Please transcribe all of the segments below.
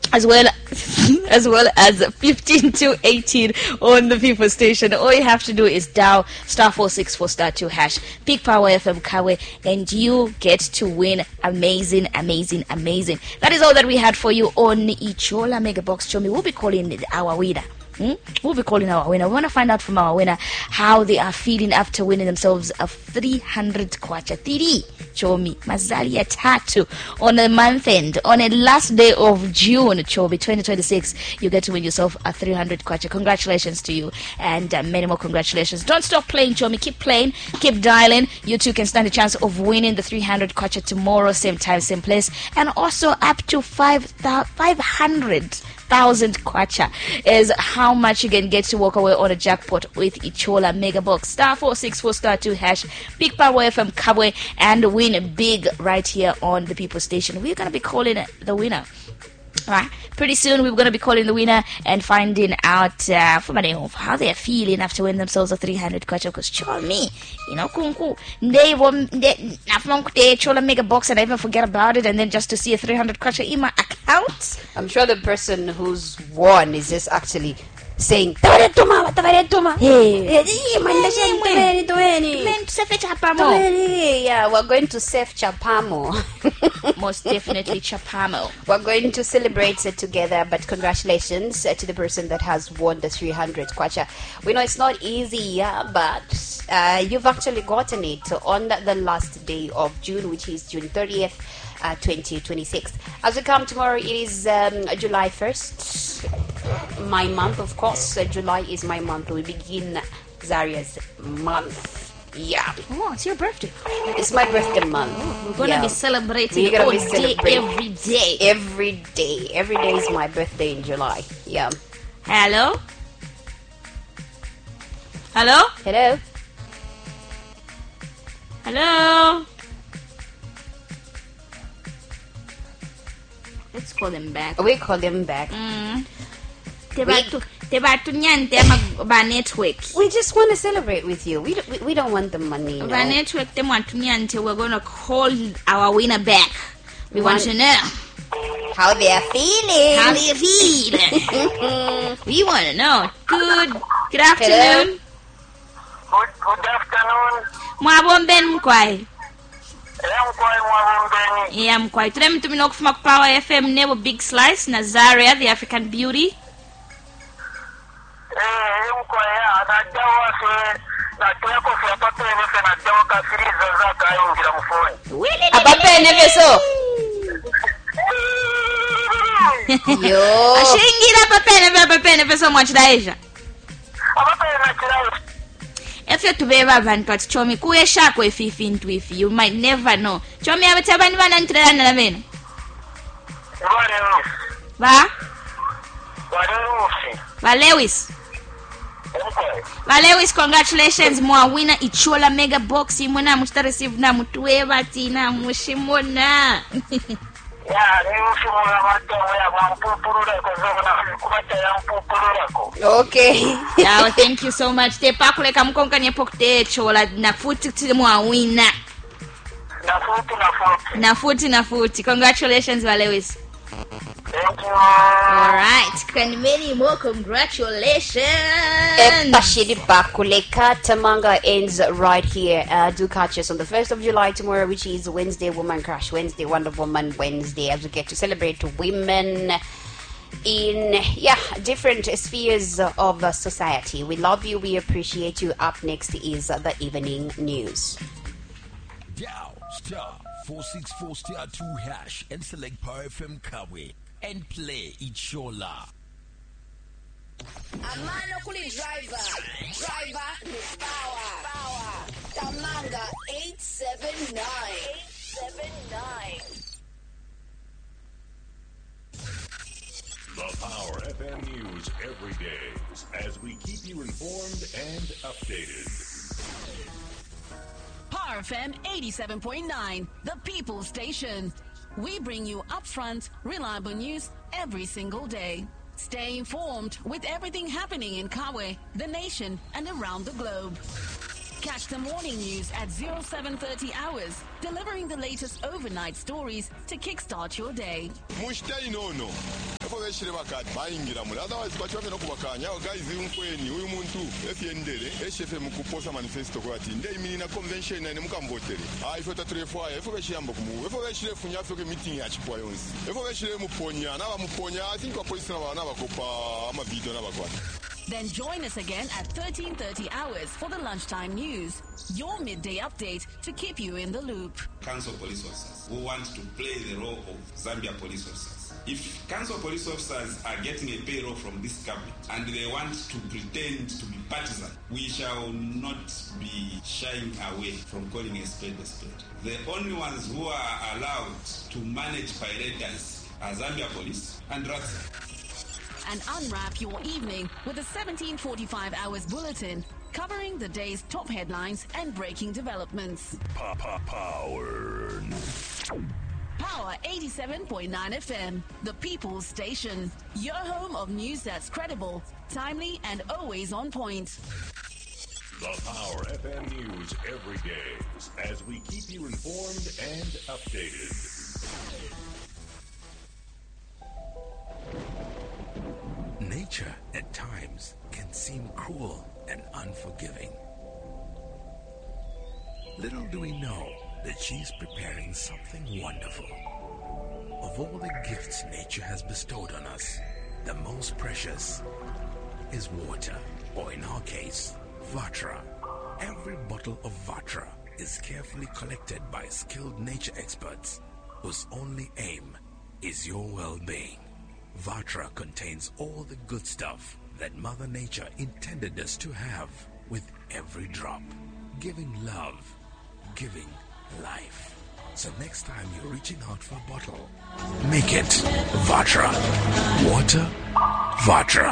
as well as well as 15 to 18 on the People Station. All you have to do is dial *464*2#, pick Power FM Kawe, and you get to win amazing. That is all that we had for you on Ichola Mega Box Chomi. We'll be calling our winner. We'll be calling our winner. We want to find out from our winner how they are feeling after winning themselves a 300 kwacha. 3 Chomi Mazali ya tatu on a month end, on a last day of June, Chomi 2026. You get to win yourself a 300 kwacha. Congratulations to you, and many more congratulations. Don't stop playing, Chomi. Keep playing, keep dialing. You too can stand a chance of winning the 300 kwacha tomorrow, same time, same place, and also up to 500,000 kwacha is how much you can get to walk away on a jackpot with Ichola Mega Box. *464*2#, pick Power FM Kabwe, and win big right here on the People Station. We're going to be calling the winner. Alright, pretty soon we're going to be calling the winner and finding out from how they're feeling after winning themselves a 300 kwacha. Because Chomi, kunku, they Chola Mega Box, and I even forget about it, and then just to see a 300 kwacha in my account. I'm sure the person who's won is just actually saying, yeah, we're going to save Chapamo. Most definitely Chapamo. We're going to celebrate it together, but congratulations to the person that has won the 300 kwacha. We know it's not easy, but you've actually gotten it on the last day of June, which is June 30th. 2026. As we come tomorrow, it is July 1st, my month, of course. July is my month. We begin Zaria's month. Yeah. Oh, it's your birthday. It's my birthday month. We're gonna be celebrating all day, every day. Every day. Every day is my birthday in July. Yeah. Hello? Hello? Hello? Hello? Let's call them back. We call them back. Network. We just want to celebrate with you. We don't want the money. Network. We're going to call our winner back. We want to know how they are feeling. How they feel. We want to know. Good afternoon. Good afternoon. Mwabomben mkwai. Yeah, I'm quite. Let me know from Power FM Nebo Big Slice, Nazaria, the African Beauty. Yo. If you to be abantu but Chomi kuye shako if you might never know. Chomi abatabani banantrana na meno. Lewis. Congratulations, mwa winner Ichola Mega Box. Imona musta receive na mutueva tina mushimona. Okay. Yeah, thank you so much. Te pakule kamkonka nyepokte chola na futi mwa winner. Na futi. Congratulations, Lewis. Thank you. Alright, and many more congratulations. Epashidi Bakuleka Tamanga ends right here. Do catch us on the 1st of July tomorrow, which is Wednesday, Woman Crush Wednesday, Wonder Woman Wednesday, as we get to celebrate women in different spheres of society. We love you. We appreciate you. Up next is the evening news. Dial *464*2# and select Power FM Kawe and play Ichola. Amano kuli driver ni power. Tamanga 879. The Power FM News every day as we keep you informed and updated. Power FM 87.9, the People Station. We bring you upfront, reliable news every single day. Stay informed with everything happening in Kawe, the nation, and around the globe. Catch the morning news at 0730 hours, delivering the latest overnight stories to kickstart your day. Mushtai no. Efo beshire bakati bayingira muri otherwise bachwake no kubakanya guys inkweni uyu muntu efyendere eshefe mukuposa manifesto kwati ndei mina convention ene mukamvotere ifo tatrefwa efo beshiyamba kumu efo beshire funya afike meeting ya chipwa yonsi efo beshire muponya na bamuponya I think police na bakopa ama video na bakwata. Then join us again at 13:30 hours for the lunchtime news, your midday update to keep you in the loop. Council police officers who want to play the role of Zambia police officers. If council police officers are getting a payroll from this government and they want to pretend to be partisan, we shall not be shying away from calling a spade a spade. The only ones who are allowed to manage pirates are Zambia police and RATSA. And unwrap your evening with a 1745 hours bulletin covering the day's top headlines and breaking developments. Power. Power 87.9 FM, the People's Station. Your home of news that's credible, timely, and always on point. The Power FM News every day as we keep you informed and updated. Nature at times can seem cruel and unforgiving. Little do we know that she's preparing something wonderful. Of all the gifts nature has bestowed on us, the most precious is water, or in our case, Vatra. Every bottle of Vatra is carefully collected by skilled nature experts whose only aim is your well-being. Vatra contains all the good stuff that Mother Nature intended us to have with every drop. Giving love, giving life. So next time you're reaching out for a bottle, make it Vatra. Water, Vatra.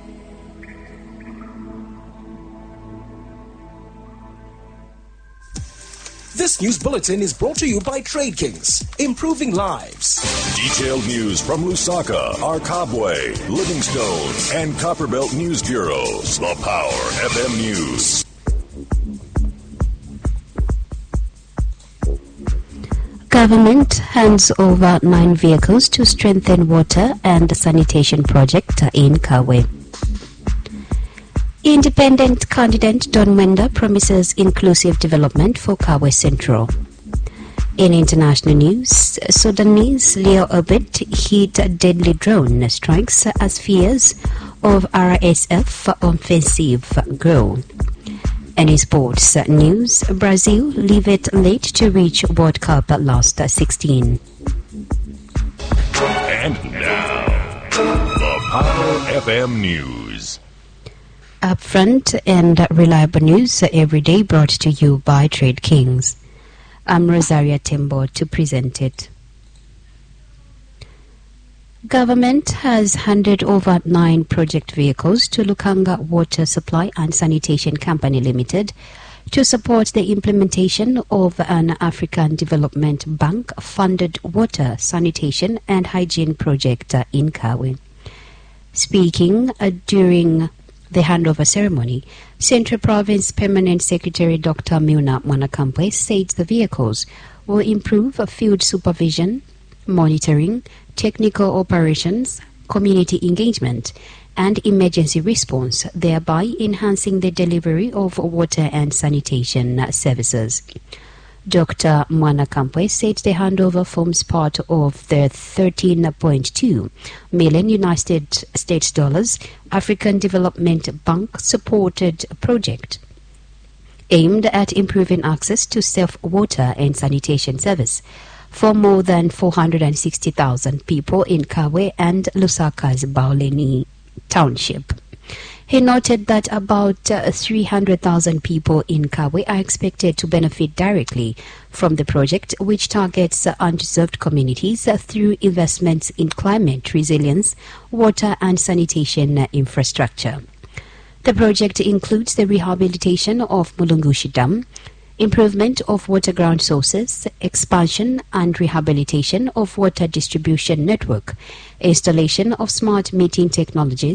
This news bulletin is brought to you by Trade Kings, improving lives. Detailed news from Lusaka, Arkabwe, Livingstone, and Copperbelt News Bureaus. The Power FM News. Government hands over 9 vehicles to strengthen water and sanitation project in Kawe. Independent candidate Don Mwenda promises inclusive development for Kawe Central. In international news, Sudanese Leo Obed hit deadly drone strikes as fears of RSF offensive grow. And in sports news, Brazil leave it late to reach World Cup at last 16. And now, the Power FM News. Upfront and reliable news every day brought to you by Trade Kings. I'm Rosaria Tembo to present it. Government has handed over 9 project vehicles to Lukanga Water Supply and Sanitation Company Limited to support the implementation of an African Development Bank-funded water, sanitation and hygiene project in Kawe. Speaking during the handover ceremony, Central Province Permanent Secretary Dr. Milna Mwanakampe said the vehicles will improve field supervision, monitoring, technical operations, community engagement, and emergency response, thereby enhancing the delivery of water and sanitation services. Dr. Mwanakampe said the handover forms part of the $13.2 million United States dollars African Development Bank supported project aimed at improving access to safe water and sanitation service for more than 460,000 people in Kawe and Lusaka's Bauleni Township. He noted that about 300,000 people in Kawe are expected to benefit directly from the project, which targets undeserved communities through investments in climate resilience, water and sanitation infrastructure. The project includes the rehabilitation of Mulungushi Dam, improvement of water ground sources, expansion and rehabilitation of water distribution network, installation of smart metering technologies,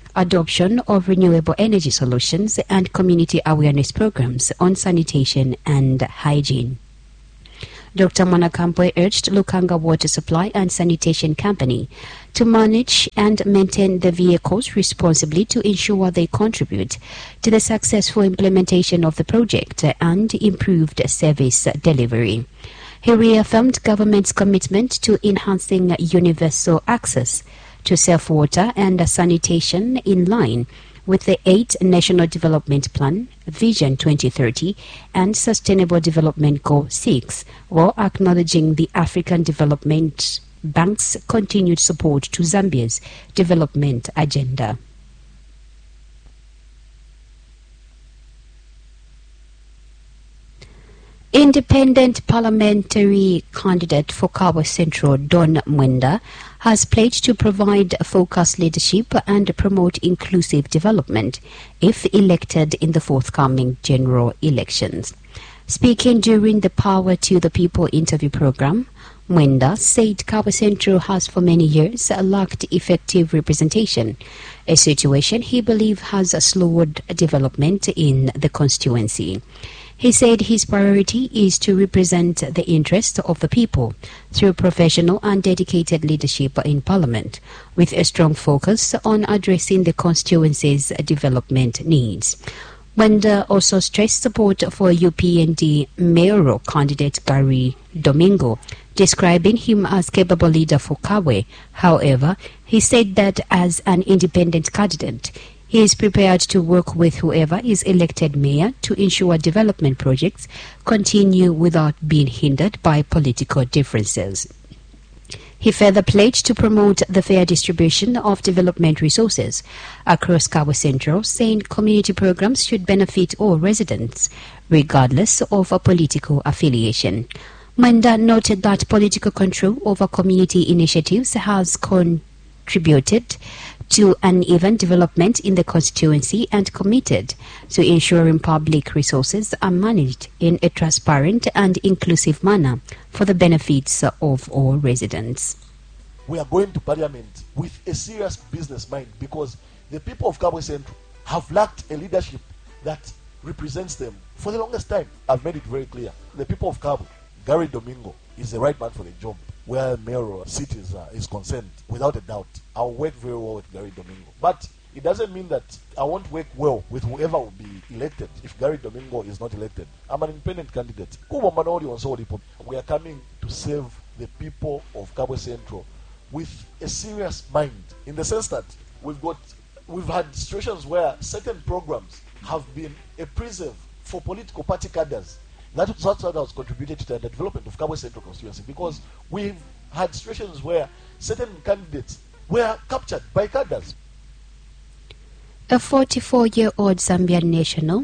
adoption of renewable energy solutions, and community awareness programs on sanitation and hygiene. Dr. Mwanakampo urged Lukanga Water Supply and Sanitation Company to manage and maintain the vehicles responsibly to ensure they contribute to the successful implementation of the project and improved service delivery. He reaffirmed government's commitment to enhancing universal access to safe water and sanitation in line with the 8th National Development Plan, Vision 2030, and Sustainable Development Goal 6, while acknowledging the African Development Bank's continued support to Zambia's development agenda. Independent parliamentary candidate for Kabwe Central, Don Mwenda, has pledged to provide focused leadership and promote inclusive development if elected in the forthcoming general elections. Speaking during the Power to the People interview program, Mwenda said Kabwe Central has for many years lacked effective representation, a situation he believes has slowed development in the constituency. He said his priority is to represent the interests of the people through professional and dedicated leadership in Parliament, with a strong focus on addressing the constituency's development needs. Mwenda also stressed support for UPND mayoral candidate Gary Domingo, describing him as capable leader for Kabwe. However, he said that as an independent candidate, he is prepared to work with whoever is elected mayor to ensure development projects continue without being hindered by political differences. He further pledged to promote the fair distribution of development resources across Kabwe Central, saying community programs should benefit all residents, regardless of a political affiliation. Mwenda noted that political control over community initiatives has contributed to uneven development in the constituency and committed to ensuring public resources are managed in a transparent and inclusive manner for the benefits of all residents. We are going to Parliament with a serious business mind because the people of Kabwe Central have lacked a leadership that represents them for the longest time. I've made it very clear. The people of Kabwe, Gary Domingo is the right man for the job. Where mayoral seat is concerned, without a doubt, I'll work very well with Gary Domingo. But it doesn't mean that I won't work well with whoever will be elected if Gary Domingo is not elected. I'm an independent candidate. We are coming to serve the people of Kabwe Central with a serious mind, in the sense that we've had situations where certain programs have been a preserve for political party cadres. That's what has contributed to the development of Kabwe Central constituency, because we've had situations where certain candidates were captured by cadres. A 44-year-old Zambian national,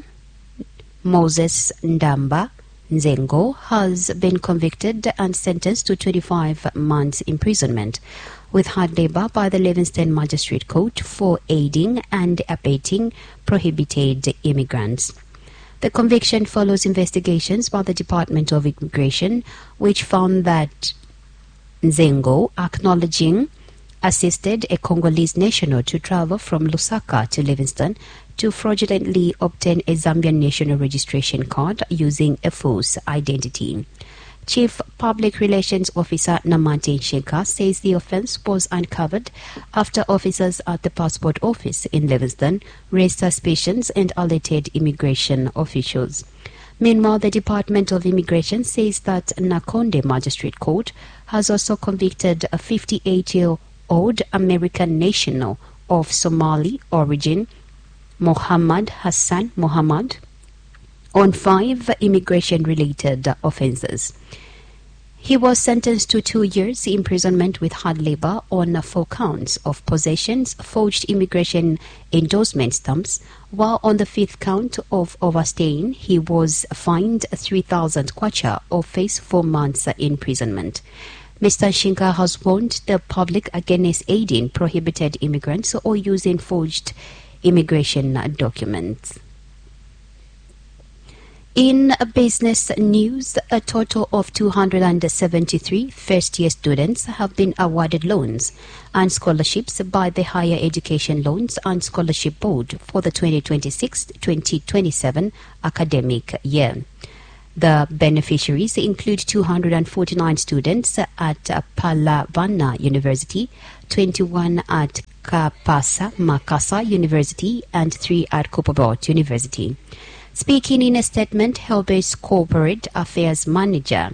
Moses Ndamba Nzengo, has been convicted and sentenced to 25 months imprisonment with hard labor by the Livingston Magistrate Court for aiding and abetting prohibited immigrants. The conviction follows investigations by the Department of Immigration, which found that Nzengo, acknowledging, assisted a Congolese national to travel from Lusaka to Livingston to fraudulently obtain a Zambian national registration card using a false identity. Chief Public Relations Officer Namante Nshenka says the offence was uncovered after officers at the passport office in Livingston raised suspicions and alerted immigration officials. Meanwhile, the Department of Immigration says that Nakonde Magistrate Court has also convicted a 58-year-old American national of Somali origin, Mohammed Hassan Mohammed, on 5 immigration-related offences. He was sentenced to 2 years imprisonment with hard labor on 4 counts of possessions, forged immigration endorsement stamps, while on the 5th count of overstaying, he was fined 3,000 kwacha or faced 4 months imprisonment. Mr. Nshenka has warned the public against aiding prohibited immigrants or using forged immigration documents. In business news, a total of 273 first-year students have been awarded loans and scholarships by the Higher Education Loans and Scholarship Board for the 2026-2027 academic year. The beneficiaries include 249 students at Palavana University, 21 at Kapasa Makassar University, and 3 at Copperbelt University. Speaking in a statement, Helbe's Corporate Affairs Manager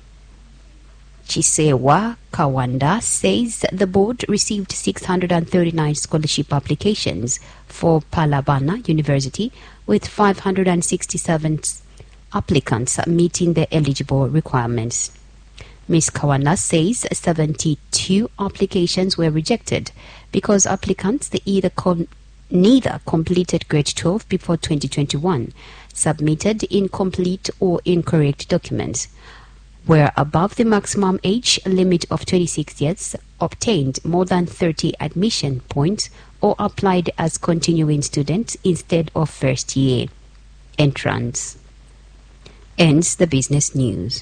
Chisewa Kawanda says the board received 639 scholarship applications for Palavana University, with 567 applicants meeting the eligible requirements. Ms. Kawanda says 72 applications were rejected because applicants neither completed grade 12 before 2021, submitted incomplete or incorrect documents, were above the maximum age limit of 26 years, obtained more than 30 admission points, or applied as continuing students instead of first-year entrants. Ends the business news.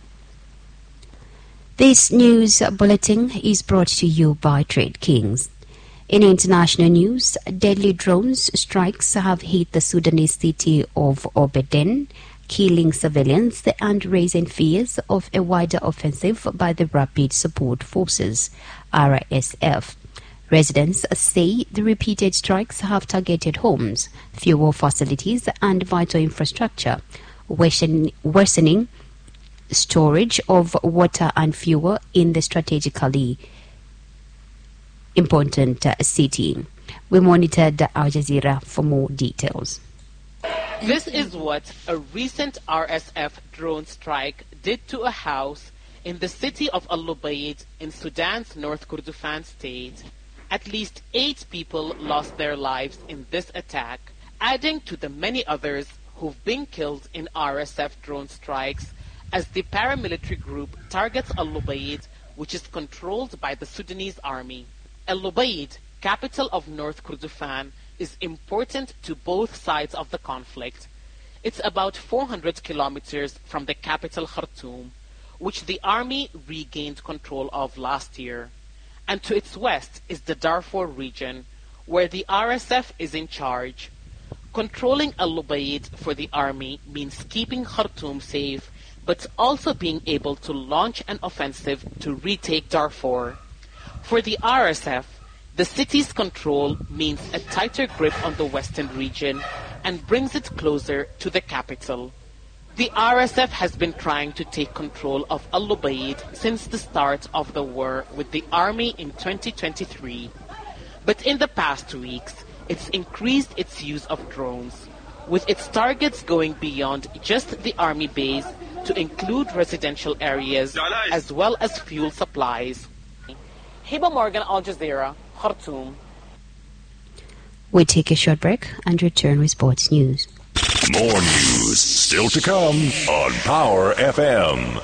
This news bulletin is brought to you by Trade Kings. In international news, deadly drones strikes have hit the Sudanese city of Obeden, killing civilians and raising fears of a wider offensive by the Rapid Support Forces, RSF. Residents say the repeated strikes have targeted homes, fuel facilities and vital infrastructure, worsening storage of water and fuel in the strategically important city. We monitored Al Jazeera for more details. This is what a recent RSF drone strike did to a house in the city of Al-Lubayd in Sudan's North Kordofan state. At least 8 people lost their lives in this attack, adding to the many others who've been killed in RSF drone strikes as the paramilitary group targets Al-Lubayd, which is controlled by the Sudanese army. Al-Lubayd, capital of North Kordofan, is important to both sides of the conflict. It's about 400 kilometers from the capital Khartoum, which the army regained control of last year. And to its west is the Darfur region, where the RSF is in charge. Controlling Al-Lubayd for the army means keeping Khartoum safe, but also being able to launch an offensive to retake Darfur. For the RSF, the city's control means a tighter grip on the western region and brings it closer to the capital. The RSF has been trying to take control of Al-Lubayd since the start of the war with the army in 2023. But in the past weeks, it's increased its use of drones, with its targets going beyond just the army base to include residential areas as well as fuel supplies. Hiba Morgan, Al Jazeera, Khartoum. We take a short break and return with sports news. More news still to come on Power FM.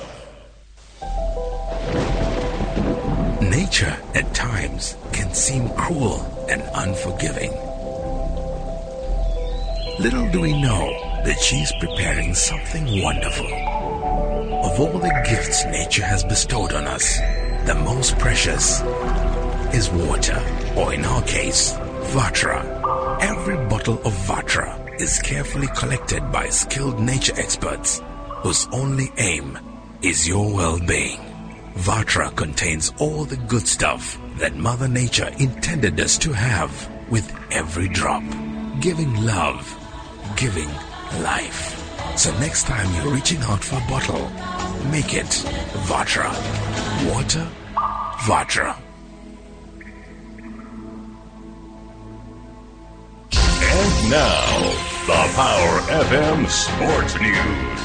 Nature at times can seem cruel and unforgiving. Little do we know that she's preparing something wonderful. Of all the gifts nature has bestowed on us, the most precious is water, or in our case, Vatra. Every bottle of Vatra is carefully collected by skilled nature experts whose only aim is your well-being. Vatra contains all the good stuff that Mother Nature intended us to have with every drop, giving love, giving life. So next time you're reaching out for a bottle, make it Vatra. Water, Vatra. And now, the Power FM Sports News.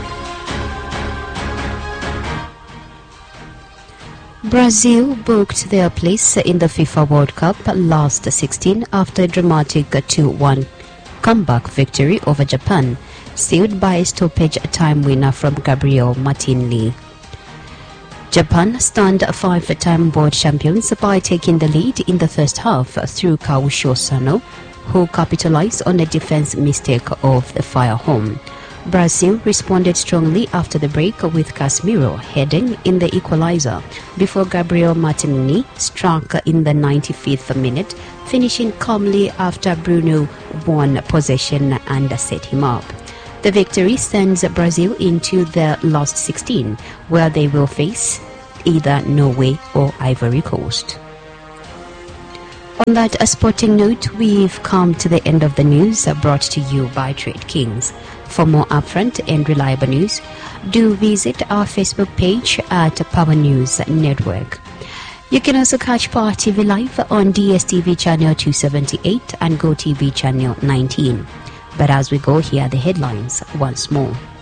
Brazil booked their place in the FIFA World Cup last 16 after a dramatic 2-1 comeback victory over Japan, sealed by a stoppage time winner from Gabriel Martinelli. Japan stand 5-time world champions by taking the lead in the first half through Kaoshi Osano, who capitalized on a defense mistake of the Fire Home. Brazil responded strongly after the break with Casemiro heading in the equalizer before Gabriel Martinelli struck in the 95th minute, finishing calmly after Bruno won possession and set him up. The victory sends Brazil into the last 16, where they will face either Norway or Ivory Coast. On that sporting note, we've come to the end of the news brought to you by Trade Kings. For more upfront and reliable news, do visit our Facebook page at Power News Network. You can also catch Power TV live on DSTV channel 278 and GoTV channel 19. But as we go, here are the headlines once more.